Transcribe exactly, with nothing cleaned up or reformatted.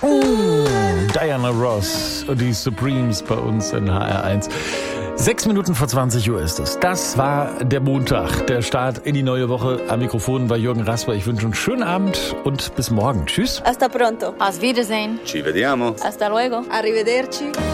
Oh, Diana Ross und die Supremes bei uns in H R eins. Sechs Minuten vor zwanzig Uhr ist es. Das war der Montag, der Start in die neue Woche. Am Mikrofon bei Jürgen Rasper. Ich wünsche einen schönen Abend und bis morgen. Tschüss. Hasta pronto. Auf Wiedersehen. Ci vediamo. Hasta luego. Arrivederci.